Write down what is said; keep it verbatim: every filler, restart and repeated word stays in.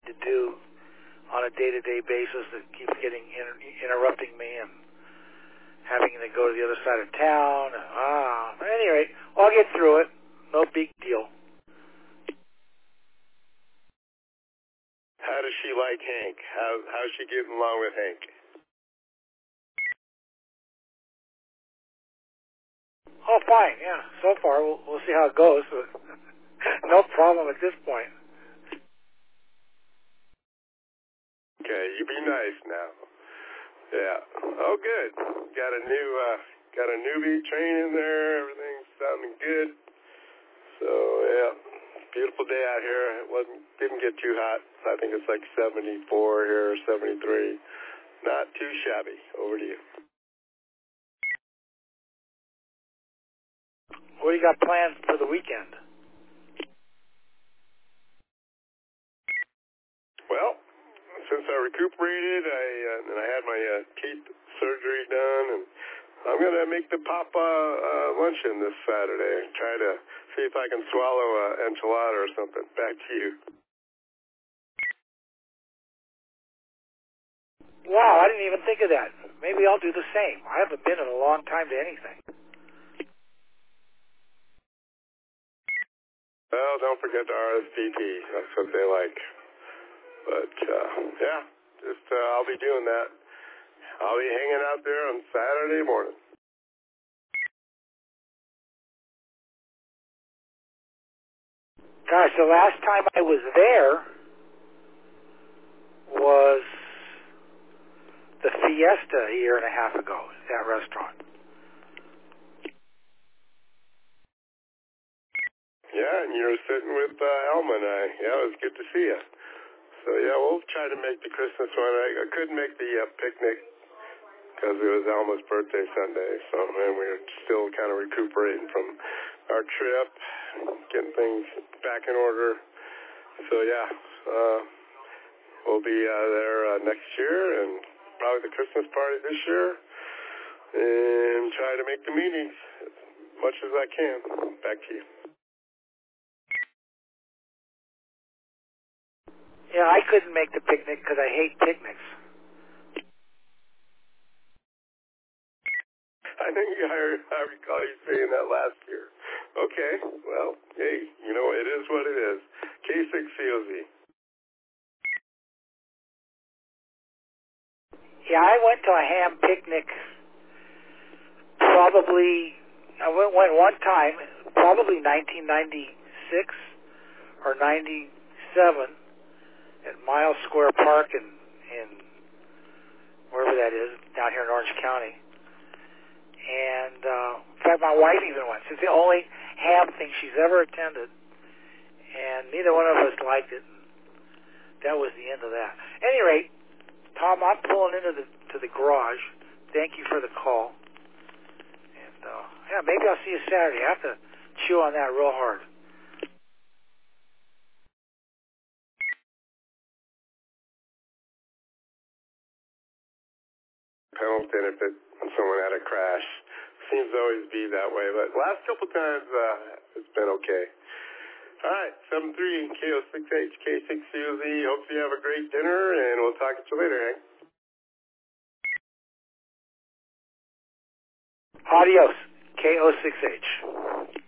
to do on a day-to-day basis that keeps getting inter- interrupting me and having to go to the other side of town. Ah, at any rate, I'll get through it. No big deal. How does she like Hank? How how's she getting along with Hank? Oh, fine. Yeah, so far we'll, we'll see how it goes. No problem at this point. Okay, you be nice now. Yeah. Oh, good. Got a new uh, got a newbie training there. Everything's sounding good. So yeah, beautiful day out here. It wasn't didn't get too hot. I think it's like seventy-four here, seventy-three. Not too shabby. Over to you. What do you got planned for the weekend? Well, since I recuperated, I uh, and I had my uh, teeth surgery done, and I'm gonna make the Papa uh, luncheon this Saturday. Try to see if I can swallow an enchilada or something. Back to you. Wow, I didn't even think of that. Maybe I'll do the same. I haven't been in a long time to anything. Well, don't forget the R S V P. That's what they like. But, uh, yeah, just uh, I'll be doing that. I'll be hanging out there on Saturday morning. Gosh, the last time I was there was the Fiesta a year and a half ago, that restaurant. Yeah, and you were sitting with uh, Elma and I. Yeah, it was good to see you. So, yeah, we'll try to make the Christmas one. I, I couldn't make the uh, picnic because it was Elma's birthday Sunday, so man, we were still kind of recuperating from our trip, getting things back in order. So, yeah, uh, we'll be uh, there uh, next year and probably the Christmas party this year and try to make the meetings as much as I can. Back to you. Yeah, I couldn't make the picnic because I hate picnics. I think I, I recall you saying that last year. Okay, well, hey, you know, it is what it is. K six C O Z. Yeah, I went to a ham picnic probably, I went, went one time, probably nineteen ninety-six or ninety-seven at Miles Square Park in, in wherever that is, down here in Orange County. And uh, in fact, my wife even went. It's the only ham thing she's ever attended, and neither one of us liked it. And that was the end of that. At any rate, Tom, I'm pulling into the to the garage. Thank you for the call. And uh, yeah, maybe I'll see you Saturday. I have to chew on that real hard. Pendleton, if it, when someone had a crash, seems to always be that way. But last couple times, uh, it's been okay. All right, seven three K O six H K six C O Z. Hope you have a great dinner, and we'll talk to you later, Hank. Adios, K O six H.